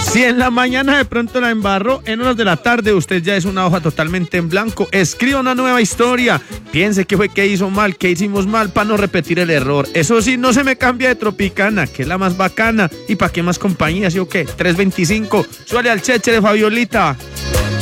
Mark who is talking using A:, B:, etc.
A: Si en la mañana de pronto la embarró, en horas de la tarde usted ya es una hoja totalmente en blanco. Escriba una nueva historia. Piense qué fue que hizo mal, qué hicimos mal para no repetir el error. Eso sí, no se me cambia de Tropicana, que es la más bacana. ¿Y para qué más compañía, sí o qué? 325. Suele al cheche de Fabiolita.